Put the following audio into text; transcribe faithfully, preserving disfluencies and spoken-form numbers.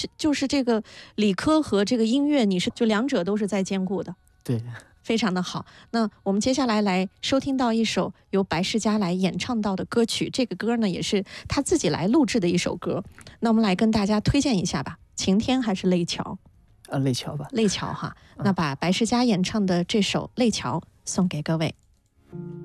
是就是这个理科和这个音乐，你是就两者都是在兼顾的。 对， 非常的好。那我们接下来来收听到一首由白世嘉来演唱到的歌曲，这个歌呢也是他自己来录制的一首歌。那我们来跟大家推荐一下吧，晴天还是泪桥？ 啊，泪桥吧， 泪桥哈。那把白世嘉演唱的这首泪桥送给各位。